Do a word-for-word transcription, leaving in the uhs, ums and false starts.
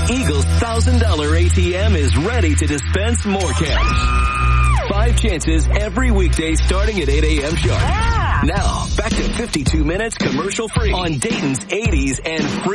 Eagle's one thousand dollars A T M is ready to dispense more cash. Five chances every weekday starting at eight a.m. sharp. Yeah. Now, back to fifty-two minutes commercial free on Dayton's eighties and free.